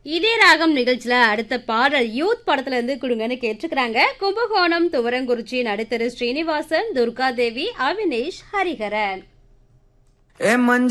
இதே ராகம் நிகழ்ச்சியில அடுத்த பாடல் யூத் படத்துல இருந்து கொடுங்கன்னு கேட்டிருக்கிறாங்க. கும்பகோணம் துவரங்குறிச்சி நடுத்தரு ஸ்ரீனிவாசன், துர்காதேவி, அவினேஷ், ஹரிஹரன்.